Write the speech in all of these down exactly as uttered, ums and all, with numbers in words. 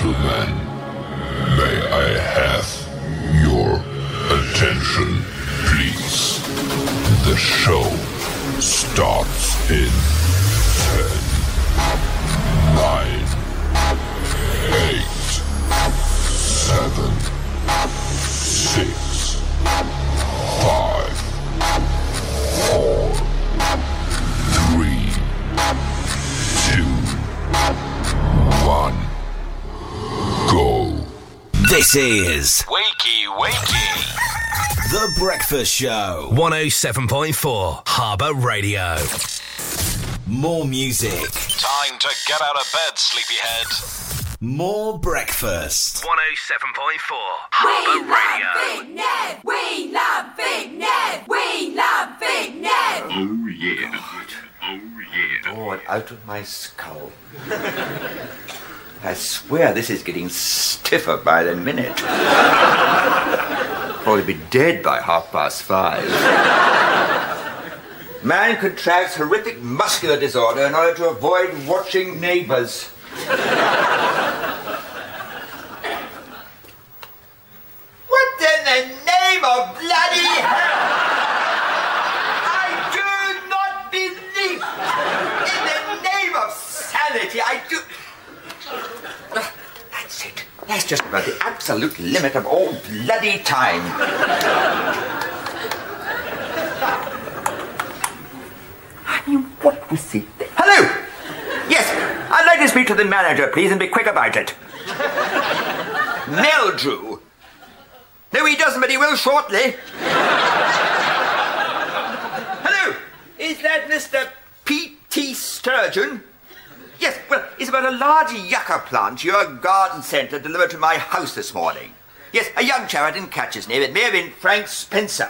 gentlemen, may I have your attention, please? The show starts in ten, nine, eight, seven, six, five, four, three, two, one, go. This is Wakey Wakey, The Breakfast Show. one oh seven point four Harbour Radio. More music. time to get out of bed, sleepyhead. More breakfast. one oh seven point four We Harbour Radio. love Big Ned. We love Big Ned. We love Big Ned. Oh yeah. Oh yeah. Bored out of my skull. I swear this is getting stiffer by the minute. Probably be dead by half past five. Man contracts horrific muscular disorder in order to avoid watching neighbours. What in the name of bloody hell? I do not believe in the name of sanity. I do. That's it. That's just about the absolute limit of all bloody time. I mean, what was it? Hello! Yes, I'd like to speak to the manager, please, and be quick about it. Meldrew. No, he doesn't, but he will shortly. Hello, is that Mister P T Sturgeon? Yes, well, it's about a large yucca plant your garden centre delivered to my house this morning. Yes, a young chap, I didn't catch his name. It may have been Frank Spencer.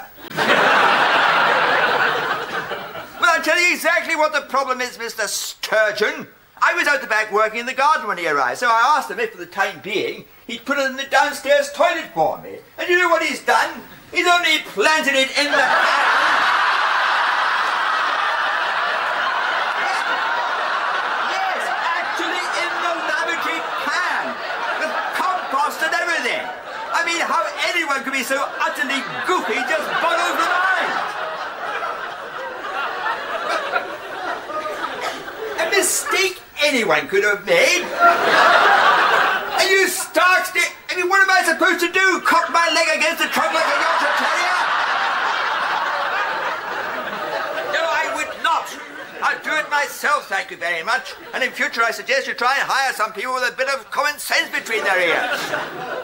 Well, I'll tell you exactly what the problem is, Mister Sturgeon. I was out the back working in the garden when he arrived, so I asked him if, for the time being, he'd put it in the downstairs toilet for me. And you know what he's done? He's only planted it in the... I mean, how anyone could be so utterly goofy just boggles the mind. A mistake anyone could have made. And you stark stick. I mean, what am I supposed to do? Cock my leg against the trunk like a Yorkshire Terrier? No, I would not. I'll do it myself, thank you very much. And in future, I suggest you try and hire some people with a bit of common sense between their ears.